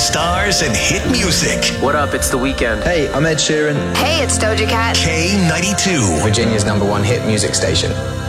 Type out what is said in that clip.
stars and hit music. What up? It's The Weeknd. Hey, I'm Ed Sheeran. Hey, it's Doja Cat. K92. Virginia's #1 hit music station.